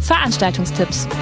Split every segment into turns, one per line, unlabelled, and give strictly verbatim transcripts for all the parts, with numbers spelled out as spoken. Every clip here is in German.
Veranstaltungstipps.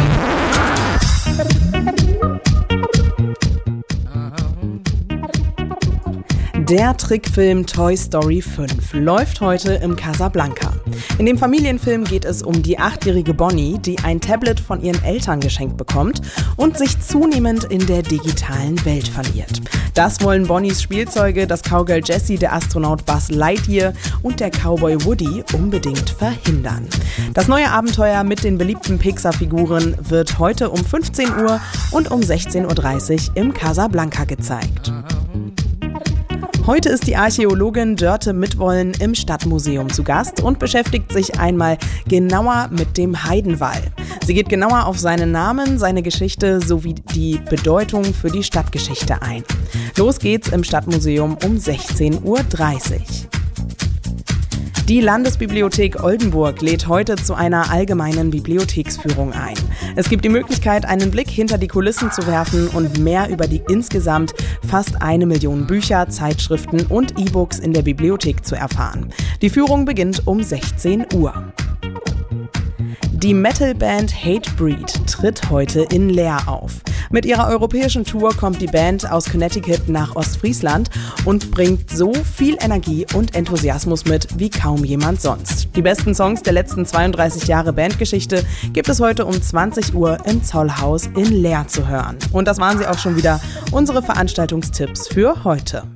Der Trickfilm Toy Story fünf läuft heute im Casablanca. In dem Familienfilm geht es um die achtjährige Bonnie, die ein Tablet von ihren Eltern geschenkt bekommt und sich zunehmend in der digitalen Welt verliert. Das wollen Bonnies Spielzeuge, das Cowgirl Jessie, der Astronaut Buzz Lightyear und der Cowboy Woody unbedingt verhindern. Das neue Abenteuer mit den beliebten Pixar-Figuren wird heute um fünfzehn Uhr und um sechzehn Uhr dreißig im Casablanca gezeigt. Heute ist die Archäologin Dörte Mitwollen im Stadtmuseum zu Gast und beschäftigt sich einmal genauer mit dem Heidenwall. Sie geht genauer auf seinen Namen, seine Geschichte sowie die Bedeutung für die Stadtgeschichte ein. Los geht's im Stadtmuseum um sechzehn Uhr dreißig. Die Landesbibliothek Oldenburg lädt heute zu einer allgemeinen Bibliotheksführung ein. Es gibt die Möglichkeit, einen Blick hinter die Kulissen zu werfen und mehr über die insgesamt fast eine Million Bücher, Zeitschriften und E-Books in der Bibliothek zu erfahren. Die Führung beginnt um sechzehn Uhr. Die Metalband Hatebreed tritt heute in Leer auf. Mit ihrer europäischen Tour kommt die Band aus Connecticut nach Ostfriesland und bringt so viel Energie und Enthusiasmus mit wie kaum jemand sonst. Die besten Songs der letzten zweiunddreißig Jahre Bandgeschichte gibt es heute um zwanzig Uhr im Zollhaus in Leer zu hören. Und das waren sie auch schon wieder, unsere Veranstaltungstipps für heute.